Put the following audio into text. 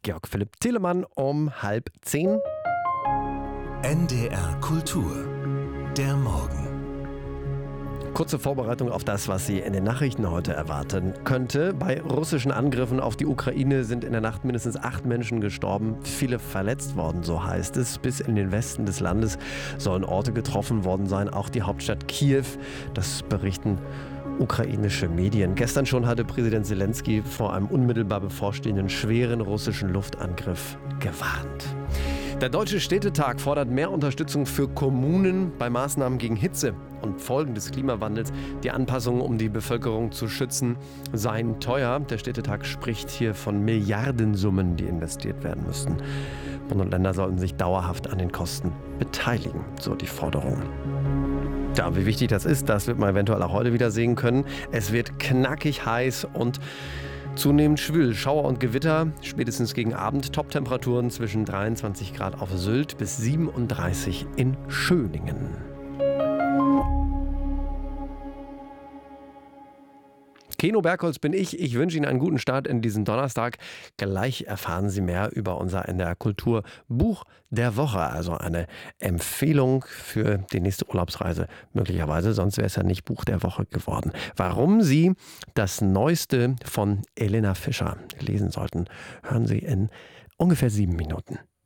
Georg Philipp Telemann um 9:30. NDR Kultur. Der Morgen. Kurze Vorbereitung auf das, was Sie in den Nachrichten heute erwarten könnte. Bei russischen Angriffen auf die Ukraine sind in der Nacht mindestens 8 Menschen gestorben, viele verletzt worden, so heißt es. Bis in den Westen des Landes sollen Orte getroffen worden sein, auch die Hauptstadt Kiew. Das berichten ukrainische Medien. Gestern schon hatte Präsident Zelensky vor einem unmittelbar bevorstehenden schweren russischen Luftangriff gewarnt. Der Deutsche Städtetag fordert mehr Unterstützung für Kommunen bei Maßnahmen gegen Hitze und Folgen des Klimawandels. Die Anpassungen, um die Bevölkerung zu schützen, seien teuer. Der Städtetag spricht hier von Milliardensummen, die investiert werden müssten. Bund und Länder sollten sich dauerhaft an den Kosten beteiligen, so die Forderung. Ja, wie wichtig das ist, das wird man eventuell auch heute wieder sehen können. Es wird knackig heiß und zunehmend schwül. Schauer und Gewitter, spätestens gegen Abend. Toptemperaturen zwischen 23 Grad auf Sylt bis 37 in Schöningen. Keno Bergholz bin ich. Ich wünsche Ihnen einen guten Start in diesen Donnerstag. Gleich erfahren Sie mehr über unser NDR Kultur Buch der Woche. Also eine Empfehlung für die nächste Urlaubsreise möglicherweise. Sonst wäre es ja nicht Buch der Woche geworden. Warum Sie das Neueste von Elena Fischer lesen sollten, hören Sie in ungefähr 7 Minuten.